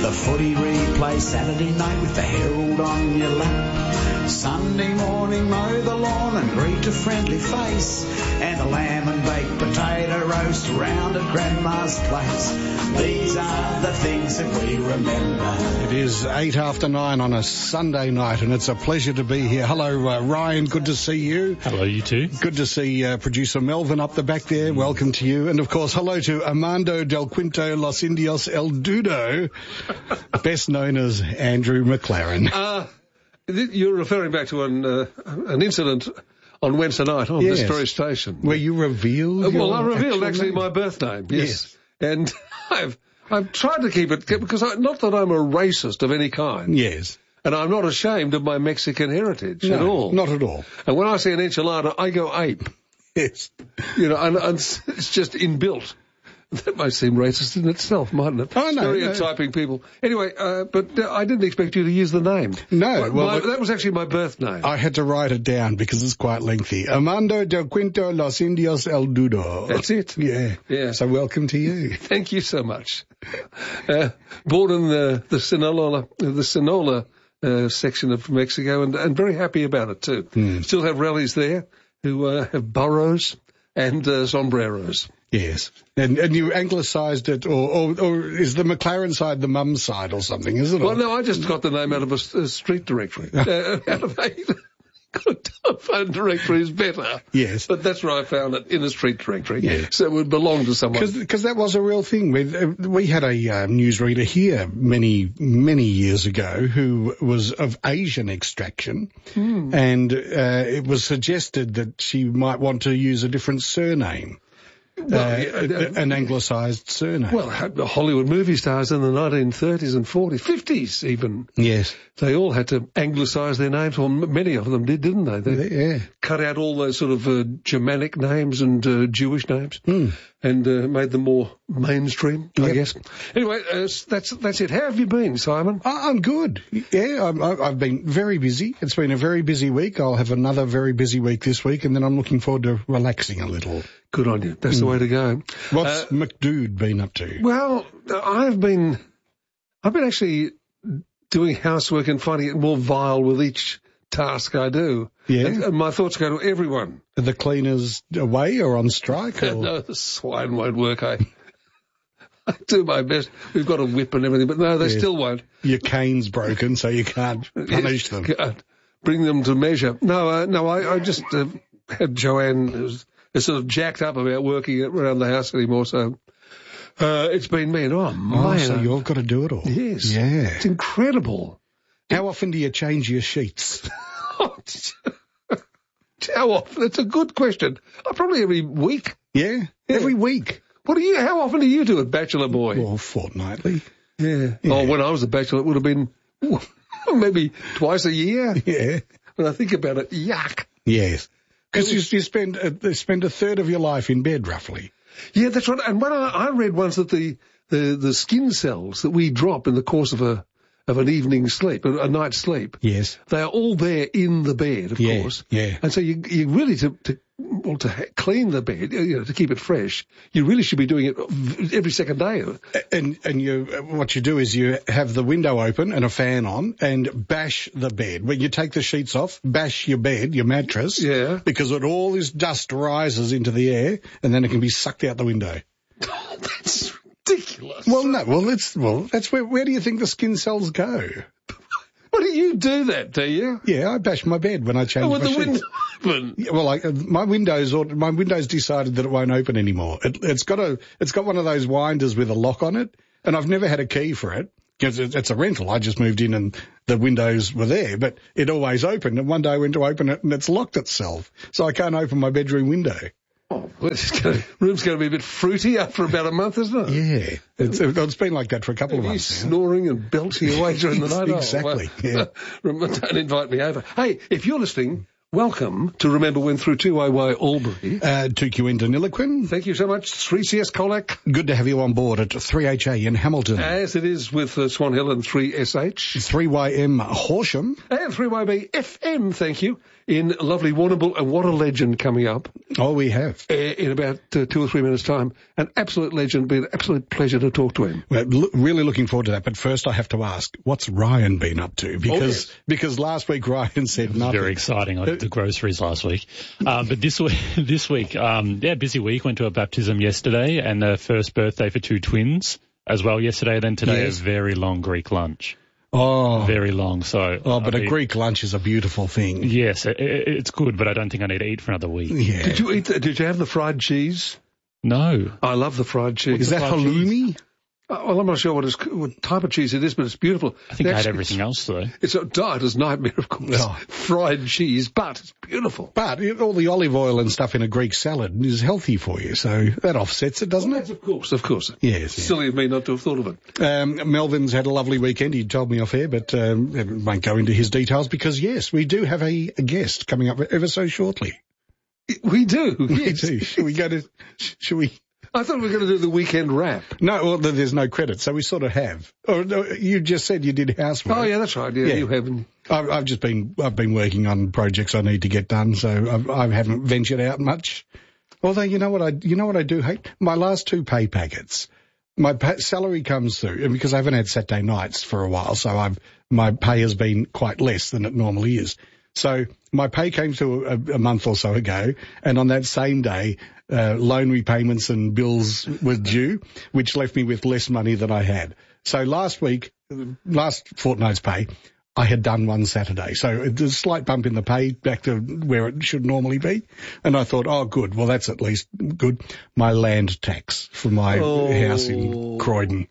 The footy replay Saturday night with the Herald on your lap. Sunday morning mow the lawn and greet a friendly face. And a lamb and baked potato roast round at Grandma's place. These are the things that we remember. It is 9:08 on a Sunday night, and it's a pleasure to be here. Hello, Ryan. Good to see you. Hello, you too. Good to see producer Melvin up the back there. Welcome to you. And, of course, hello to Armando Del Quinto Los Indios El Dudo, best known as Andrew McLaren. You're referring back to an incident on Wednesday night on this very station. Where you revealed Well, I revealed actually my birth name, yes. And I've tried to keep it, because not that I'm a racist of any kind. Yes. And I'm not ashamed of my Mexican heritage at all. Not at all. And when I see an enchilada, I go ape. Yes. You know, and it's just inbuilt. That might seem racist in itself, mightn't it? Oh, no. Stereotyping people. Anyway, but I didn't expect you to use the name. No. That was actually my birth name. I had to write it down because it's quite lengthy. Armando Del Quinto Los Indios El Dudo. That's it. Yeah. So welcome to you. Thank you so much. Born in the Sinaloa section of Mexico, and very happy about it too. Still have rallies there who have burros and sombreros. Yes. And you anglicised it, or is the McLaren side the mum side or something, is it? Well, no, I just got the name out of a street directory. Out of a telephone directory is better. Yes. But that's where I found it, in a street directory. Yes. So it would belong to someone. Because that was a real thing. We had a newsreader here many, many years ago who was of Asian extraction, and it was suggested that she might want to use a different surname. An anglicised surname. Well, the Hollywood movie stars in the 1930s and 40s, 50s even. Yes. They all had to anglicise their names, or many of them did, didn't they? They cut out all those sort of Germanic names and Jewish names and made them more mainstream, I guess. Anyway, that's it. How have you been, Simon? I'm good. Yeah, I've been very busy. It's been a very busy week. I'll have another very busy week this week, and then I'm looking forward to relaxing a little. Good on you. That's the way to go. What's McDude been up to? Well, I've been actually doing housework and finding it more vile with each task I do. Yeah. And my thoughts go to everyone. Are the cleaners away or on strike? Or? No, the swine won't work. I do my best. We've got a whip and everything, but no, they still won't. Your cane's broken, so you can't punish them. Can't bring them to measure. No, I just had Joanne, who's sort of jacked up about working around the house anymore, so it's been me. And man. So you've got to do it all. Yes. Yeah. It's incredible. How often do you change your sheets? How often? That's a good question. Probably every week. Yeah? Every week. How often do you do it, bachelor boy? Well, fortnightly. Yeah. Oh, when I was a bachelor, it would have been maybe twice a year. Yeah. When I think about it, yuck. Yes. Because you spend a third of your life in bed, roughly. Yeah, that's right. And when I read once that the skin cells that we drop in the course of an evening sleep, a night's sleep. Yes. They are all there in the bed, of course. Yeah. And so you really, to clean the bed, to keep it fresh, you really should be doing it every second day. And what you do is you have the window open and a fan on and bash the bed. When you take the sheets off, bash your bed, your mattress. Yeah. Because all this dust rises into the air and then it can be sucked out the window. Oh, that's ridiculous. Well, no. That's where do you think the skin cells go? What do you do that, do you? Yeah, I bash my bed when I change my sheets. Window open. Yeah, well, my Windows decided that it won't open anymore. It's got one of those winders with a lock on it, and I've never had a key for it because it's a rental. I just moved in and the windows were there, but it always opened. And one day I went to open it and it's locked itself, so I can't open my bedroom window. Oh, well, room's going to be a bit fruity after about a month, isn't it? Yeah. It's been like that for a couple of months now. Snoring and belching away during the night. Exactly, Don't invite me over. Hey, if you're listening, welcome to Remember When through 2AY Albury. 2QN Deniliquin. Thank you so much, 3CS Colac. Good to have you on board at 3HA in Hamilton. As it is with Swan Hill and 3SH. 3YM Horsham. And 3YB FM, thank you, in lovely Warrnambool. And what a legend coming up. Oh, we have. In about 2 or 3 minutes' time. An absolute legend. Been an absolute pleasure to talk to him. Well, really looking forward to that. But first I have to ask, what's Ryan been up to? Because last week Ryan said nothing. Very exciting. I did the groceries last week. But this week, busy week. Went to a baptism yesterday and the first birthday for 2 twins as well yesterday. Then today, yes. A very long Greek lunch. Oh. Very long. So. Oh, but a Greek lunch is a beautiful thing. Yes, it's good, but I don't think I need to eat for another week. Yeah. Did you have the fried cheese? No. I love the fried cheese. Is that halloumi? Well, I'm not sure what type of cheese it is, but it's beautiful. I think I had everything else, though. It's a dieter's nightmare, of course. Oh. Fried cheese, but it's beautiful. But all the olive oil and stuff in a Greek salad is healthy for you, so that offsets it, doesn't it? Of course. Yes. Silly of me not to have thought of it. Melvin's had a lovely weekend. He told me off air, but won't go into his details because, yes, we do have a guest coming up ever so shortly. We do? Yes. We do. Should we... I thought we were going to do the weekend wrap. No, well, there's no credit, so we sort of have. Oh, no, you just said you did housework. Oh, yeah, that's right. Yeah. You haven't. I've been working on projects I need to get done, so I haven't ventured out much. Although, you know what I do hate? My last 2 pay packets. My salary comes through, and because I haven't had Saturday nights for a while, so my pay has been quite less than it normally is. So my pay came through a month or so ago, and on that same day, loan repayments and bills were due, which left me with less money than I had. So last fortnight's pay, I had done one Saturday. So there's a slight bump in the pay back to where it should normally be. And I thought, oh, good. Well, that's at least good. My land tax for my house in Croydon.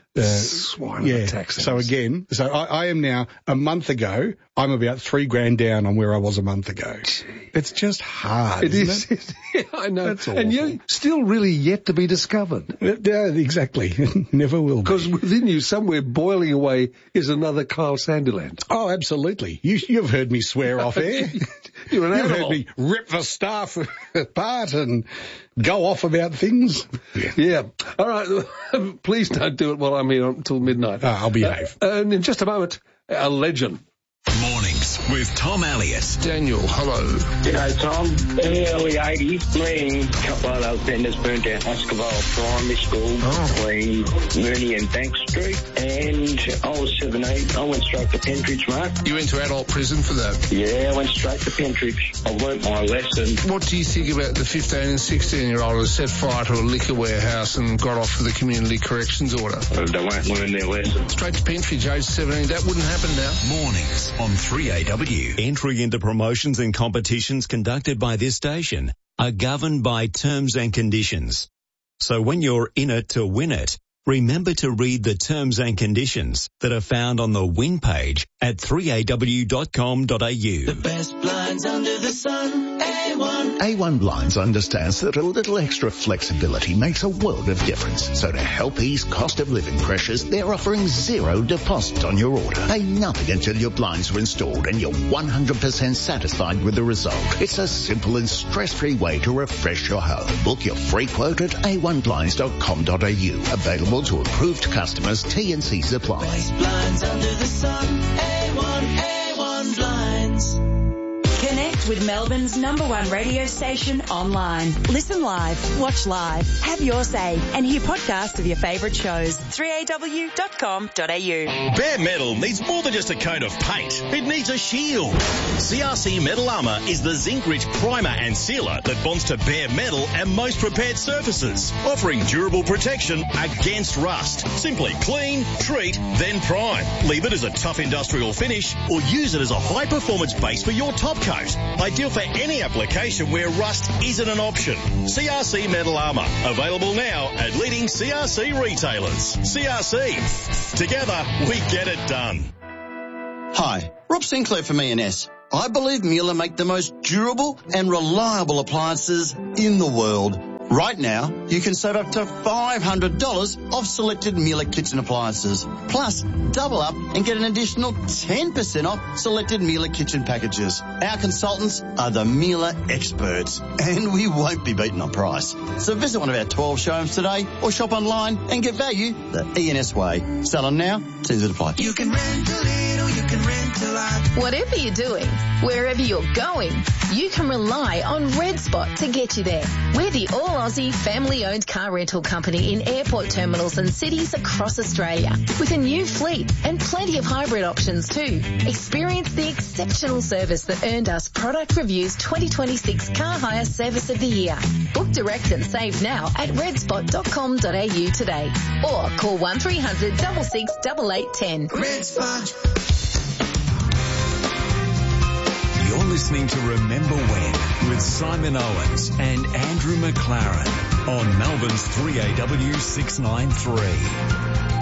Swine of a tax. So again, I am now, a month ago, I'm about $3,000 down on where I was a month ago. Gee. It's just hard, isn't it? Yeah, I know. That's awful. And you're still really yet to be discovered. Yeah, exactly. Never will be. Because within you, somewhere boiling away, is another Kyle Sandiland. Oh, absolutely. You've heard me swear off air. You're an animal. You've heard me rip the staff apart and go off about things. Yeah. All right. Please don't do it while I'm here until midnight. I'll behave. And in just a moment, a legend. Mornings with Tom Elliott. Daniel, hello. G'day, Tom. Early 80s, me and a couple of other offenders burnt down Oscar Vale Primary School between Mooney and Bank Street. And I was 17. I went straight to Pentridge, mate. You went to adult prison for that? Yeah, I went straight to Pentridge. I learnt my lesson. What do you think about the 15 and 16-year-old who set fire to a liquor warehouse and got off for the community corrections order? They won't learn their lesson. Straight to Pentridge, age 17. That wouldn't happen now. Mornings on 3AW. Entry into promotions and competitions conducted by this station are governed by terms and conditions. So when you're in it to win it, remember to read the terms and conditions that are found on the win page at 3aw.com.au. The best blinds under the sun, A1. A1 Blinds understands that a little extra flexibility makes a world of difference. So to help ease cost of living pressures, they're offering 0 deposit on your order. Pay nothing until your blinds are installed and you're 100% satisfied with the result. It's a simple and stress-free way to refresh your home. Book your free quote at a1blinds.com.au. Available to approved customers. T&C supply. Best blinds under the sun, A1 Blinds. Connect with Melbourne's #1 radio station online. Listen live, watch live, have your say, and hear podcasts of your favourite shows. 3aw.com.au. Bare Metal needs more than just a coat of paint. It needs a shield. CRC Metal Armour is the zinc-rich primer and sealer that bonds to bare metal and most prepared surfaces, offering durable protection against rust. Simply clean, treat, then prime. Leave it as a tough industrial finish or use it as a high-performance base for your top coat. Ideal for any application where rust isn't an option. CRC Metal Armour. Available now at leading CRC retailers. CRC. Together, we get it done. Hi, Rob Sinclair from E&S. I believe Miele make the most durable and reliable appliances in the world. Right now, you can save up to $500 off selected Miele kitchen appliances. Plus, double up and get an additional 10% off selected Miele kitchen packages. Our consultants are the Miele experts, and we won't be beaten on price. So visit one of our 12 showrooms today or shop online and get value the ENS way. Sell on now, terms apply. You can rent a little, you can rent a lot. Whatever you're doing, wherever you're going, you can rely on Red Spot to get you there. We're the all-Aussie family-owned car rental company in airport terminals and cities across Australia, with a new fleet and plenty of hybrid options too. Experience the exceptional service that earned us Product Review's 2026 Car Hire Service of the Year. Book direct and save now at redspot.com.au today, or call 1300 66 8810. Red Spot. You're listening to Remember When with Simon Owens and Andrew McLaren on Melbourne's 3AW 693.